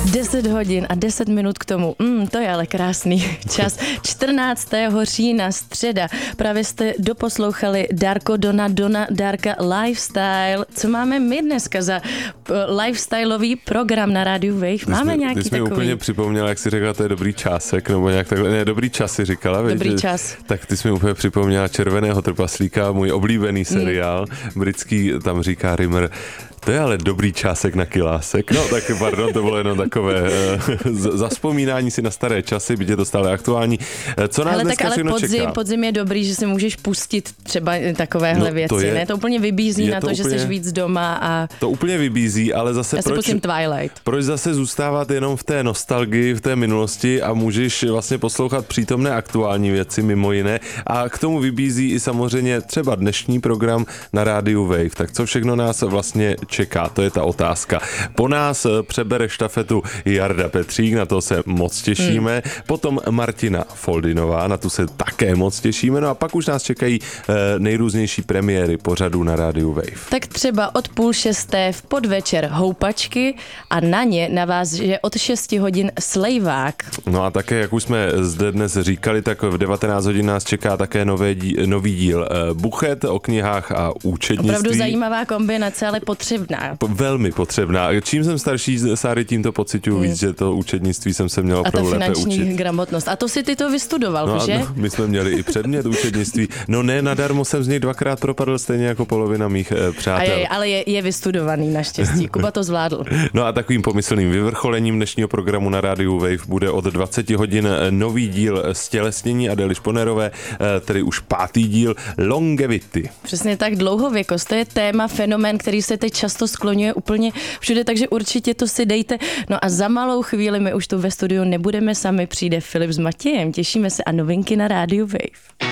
10 hodin a 10 minut k tomu. To je ale krásný čas. 14. října, středa. Právě jste doposlouchali Darko Dona Darka Lifestyle. Co máme my dneska za lifestyleový program na rádiu Wave? Máme nějaký takový? Ty jsi mi úplně připomněla, jak jsi řekla, to je dobrý čásek, nebo nějak takhle. Ne, dobrý čas si říkala. Dobrý čas. Tak ty jsi mi úplně připomněla Červeného trpaslíka, můj oblíbený seriál. Britský, tam říká Rimmer, to je ale dobrý čásek na kilásek. No tak pardon, to bylo jenom takové zazpomínání si na staré časy, byť je to stále aktuální. Co nás dneska všechno čeká? Podzim je dobrý, že si můžeš pustit třeba takovéhle věci. Ne? To úplně vybízí na to, že jsi víc doma. A to úplně vybízí, ale zase já si pustím Twilight. Proč zase zůstávat jenom v té nostalgii, v té minulosti a můžeš vlastně poslouchat přítomné aktuální věci mimo jiné. A k tomu vybízí i samozřejmě třeba dnešní program na rádiu Wave. Tak co všechno nás vlastně čeká, to je ta otázka. Po nás přebere štafetu Jarda Petřík, na to se moc těšíme. Potom Martina Foldinová, na tu se také moc těšíme. No a pak už nás čekají nejrůznější premiéry pořadů na rádiu Wave. Tak třeba od 5:30 v podvečer Houpačky a na ně naváže od 6 hodin Slejvák. No a také, jak už jsme zde dnes říkali, tak v 19 hodin nás čeká také nový díl Buchet o knihách a účetnictví. Opravdu zajímavá kombinace, ale potřebná. Velmi potřebná. Čím jsem starší, Sáry, tím to pociťuju víc, že to účetnictví jsem se měl opravdu lépe učit. A ta finanční gramotnost. A to si ty to vystudoval, no, že? No, my jsme měli i předmět účetnictví. No ne, nadarmo jsem z něj 2krát propadl, stejně jako polovina mých přátel. Ale je vystudovaný naštěstí. Kuba to zvládl. No a takovým pomyslným vyvrcholením dnešního programu na rádiu Wave bude od 20 hodin nový díl Stělesnění Adély Šponerové, tedy už 5. díl Longevity. Přesně tak, dlouhověkost. To je téma, fenomén, který se teď často skloňuje úplně všude, takže určitě to si dejte. No a za malou chvíli my už tu ve studiu nebudeme sami, přijde Filip s Matějem. Těšíme se a novinky na rádiu Wave.